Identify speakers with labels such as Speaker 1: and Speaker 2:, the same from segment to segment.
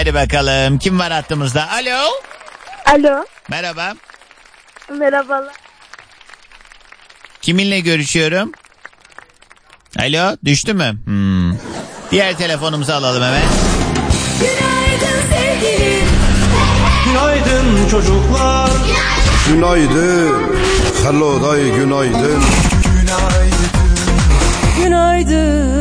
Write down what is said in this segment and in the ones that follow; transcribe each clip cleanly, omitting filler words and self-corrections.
Speaker 1: Hadi bakalım. Kim var hattımızda? Alo.
Speaker 2: Alo.
Speaker 1: Merhaba.
Speaker 2: Merhabalar.
Speaker 1: Kiminle görüşüyorum? Alo. Düştü mü? Diğer telefonumuzu alalım hemen.
Speaker 3: Günaydın sevgilim.
Speaker 4: Günaydın çocuklar.
Speaker 5: Günaydın. Hello day günaydın.
Speaker 3: Günaydın.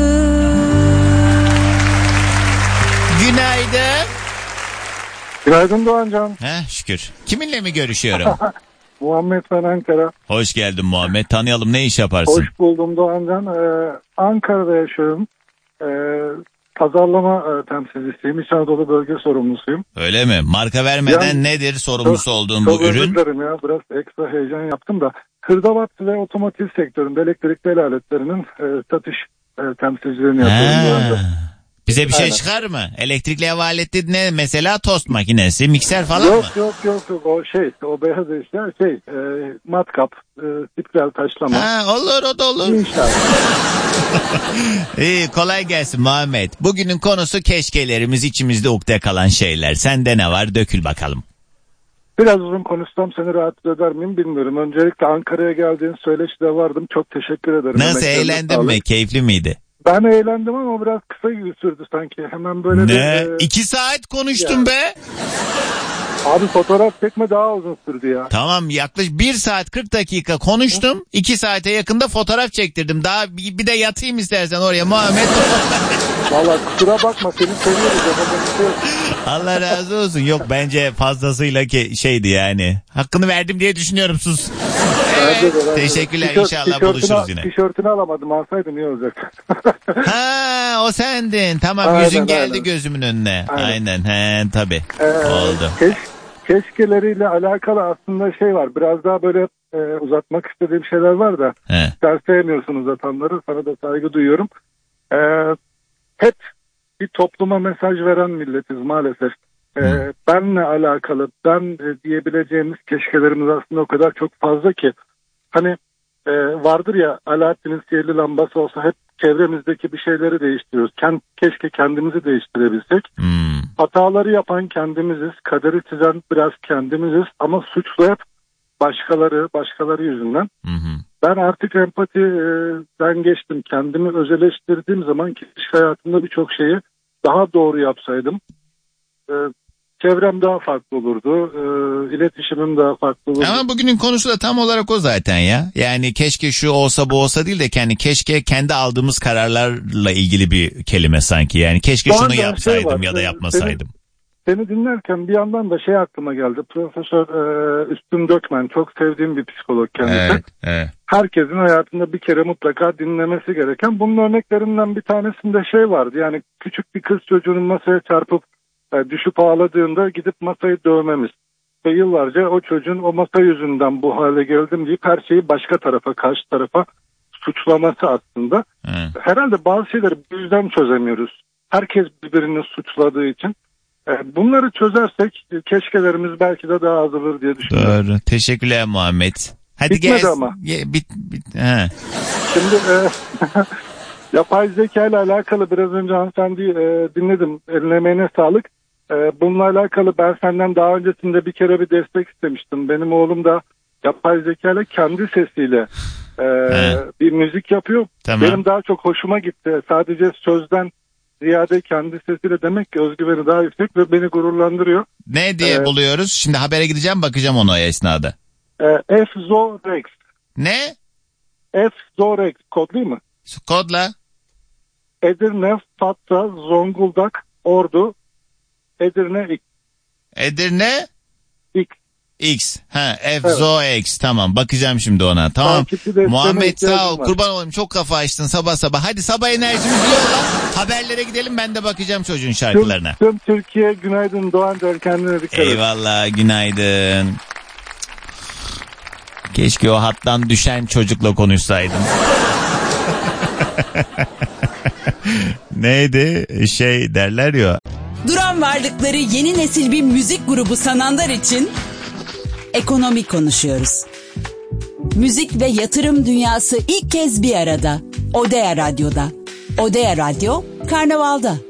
Speaker 1: Günaydın.
Speaker 6: Günaydın Doğancan.
Speaker 1: Şükür. Kiminle mi görüşüyorum?
Speaker 6: Muhammed ben Ankara.
Speaker 1: Hoş geldin Muhammed. Tanıyalım, ne iş yaparsın?
Speaker 6: Hoş buldum Doğancan. Ankara'da yaşıyorum. Pazarlama temsilcisiyim. İç Anadolu bölge sorumlusuyum.
Speaker 1: Öyle mi? Marka vermeden
Speaker 6: Yani,
Speaker 1: nedir sorumlusu olduğun bu ürün?
Speaker 6: Çok özür ya. Biraz ekstra heyecan yaptım da. Hırdavat ve otomotiv sektöründe elektrikli el aletlerinin satış temsilcilerini yapıyorum.
Speaker 1: Bize bir şey
Speaker 6: Aynen.
Speaker 1: çıkar mı? Elektrikli ev aleti ne mesela? Tost makinesi, mikser falan mı?
Speaker 6: Yok. O beyaz işler matkap, spiral taşlama.
Speaker 1: Olur, o da olur.
Speaker 6: İnşallah.
Speaker 1: İyi, kolay gelsin Muhammed. Bugünün konusu keşkelerimiz, içimizde ukde kalan şeyler. Sende ne var? Dökül bakalım.
Speaker 6: Biraz uzun konuşsam seni rahatsız eder miyim bilmiyorum. Öncelikle Ankara'ya geldiğin söyleşide vardım. Çok teşekkür ederim.
Speaker 1: Nasıl, eğlendin mi? Keyifli miydi?
Speaker 6: Ben eğlendim ama biraz kısa sürdü sanki. Hemen böyle
Speaker 1: Ne? 2 saat konuştum be.
Speaker 6: Abi fotoğraf çekme daha uzun sürdü ya.
Speaker 1: Tamam, yaklaşık 1 saat 40 dakika konuştum. 2 saate yakında fotoğraf çektirdim. Daha bir de yatayım istersen oraya Muhammed.
Speaker 6: Valla kusura bakma, seni seviyoruz.
Speaker 1: Allah razı olsun. Yok, bence fazlasıyla şeydi yani. Hakkını verdim diye düşünüyorum, sus. Evet, teşekkürler, inşallah buluşuruz yine.
Speaker 6: Tişörtünü alamadım, alsaydım iyi olacak.
Speaker 1: O sendin. Tamam,
Speaker 6: aynen,
Speaker 1: yüzün geldi
Speaker 6: aynen.
Speaker 1: Gözümün önüne. Aynen. Tabii. Oldu.
Speaker 6: Keşkeleriyle alakalı aslında var. Biraz daha böyle uzatmak istediğim şeyler var da. Sen sevmiyorsun uzatanları. Sana da saygı duyuyorum. Hep bir topluma mesaj veren milletiz maalesef. Benle alakalı, diyebileceğimiz keşkelerimiz aslında o kadar çok fazla ki. Hani vardır ya, Alaaddin'in sihirli lambası olsa hep çevremizdeki bir şeyleri değiştiriyoruz. Keşke kendimizi değiştirebilsek. Hataları yapan kendimiziz, kaderi çizen biraz kendimiziz ama suçlu hep başkaları yüzünden. Ben artık empatiden geçtim. Kendimi özeleştirdiğim zaman keşke hayatımda birçok şeyi daha doğru yapsaydım. Çevrem daha farklı olurdu. İletişimim daha farklı olurdu.
Speaker 1: Ama bugünün konusu da tam olarak o zaten ya. Yani keşke şu olsa bu olsa değil de keşke kendi aldığımız kararlarla ilgili bir kelime sanki. Yani keşke şunu yapsaydım ya da yapmasaydım.
Speaker 6: Seni dinlerken bir yandan da aklıma geldi. Profesör Üstün Dökmen, çok sevdiğim bir psikolog kendisi.
Speaker 1: Evet.
Speaker 6: Herkesin hayatında bir kere mutlaka dinlemesi gereken. Bunun örneklerinden bir tanesinde vardı. Yani küçük bir kız çocuğunun masaya çarpıp düşüp ağladığında gidip masayı dövmemiz. Ve yıllarca o çocuğun o masa yüzünden bu hale geldim deyip her şeyi başka tarafa, karşı tarafa suçlaması aslında. Herhalde bazı şeyleri bu yüzden çözemiyoruz. Herkes birbirini suçladığı için. Bunları çözersek keşkelerimiz belki de daha azalır diye düşünüyorum.
Speaker 1: Doğru. Teşekkürler Muhammed. Hadi
Speaker 6: bitmedi
Speaker 1: gel.
Speaker 6: Ama. Şimdi yapay zeka ile alakalı biraz önce hanımefendiyi dinledim. Eline emeğine sağlık. Bununla alakalı ben senden daha öncesinde bir kere bir destek istemiştim. Benim oğlum da yapay zeka ile kendi sesiyle bir müzik yapıyor.
Speaker 1: Tamam.
Speaker 6: Benim daha çok hoşuma gitti. Sadece sözden ziyade kendi sesiyle, demek ki özgüveni daha yüksek ve beni gururlandırıyor.
Speaker 1: Ne diye buluyoruz? Şimdi habere gideceğim, bakacağım ona esnada.
Speaker 6: F-Zorex.
Speaker 1: Ne?
Speaker 6: F-Zorex kodlu mu?
Speaker 1: Kodla.
Speaker 6: Edirne, Fatsa, Zonguldak, Ordu, Edirne X.
Speaker 1: Edirne
Speaker 6: X.
Speaker 1: X. F-Zo-X. Tamam, bakacağım şimdi ona. Tamam. Muhammed sağ ol. Kurban olayım, çok kafa açtın sabah. Hadi sabah enerjimizi yolla. Haberlere gidelim, ben de bakacağım çocuğun şarkılarına.
Speaker 6: Tüm Türkiye günaydın Doğancan, kendine dikkat et.
Speaker 1: Eyvallah, günaydın. Keşke o hattan düşen çocukla konuşsaydım. Neydi? Derler ya.
Speaker 3: Duran varlıkları yeni nesil bir müzik grubu sananlar için ekonomi konuşuyoruz. Müzik ve yatırım dünyası ilk kez bir arada. Odea Radyo'da. Odea Radyo, Karnaval'da.